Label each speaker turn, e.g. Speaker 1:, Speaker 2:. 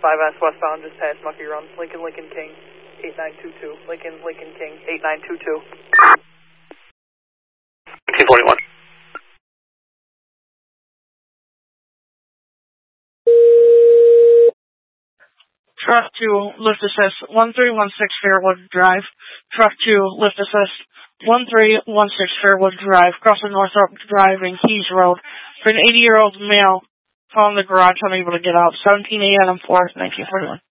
Speaker 1: 5S westbound, just past Mucky Run. Lincoln King, 8922. Lincoln King, 8922.
Speaker 2: 1841.
Speaker 3: Truck 2, lift assist 1316 Fairwood Drive. Truck 2, lift assist 1316 Fairwood Drive, crossing Northrop Drive and Keys Road. For an 80-year-old male found in the garage unable to get out. 17 a.m. 4th, 1941.